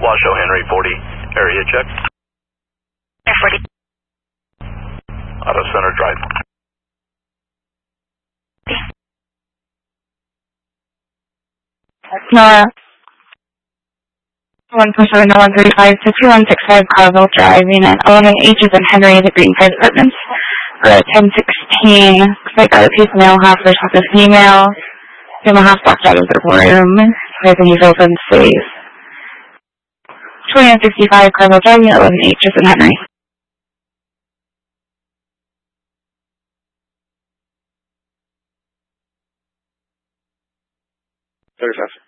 Washoe Henry 40, area check. 40. Auto Center Drive. Nora, 147-135 to 2165 Carville Drive, Unit 11H is in Henry, the Green Five Apartments. For 1016, I got a piece of mail half versus this email. The half walked out of the room. Everything is open, safe. 2165 Carville Drive, Unit 11H is in Henry. Very fast.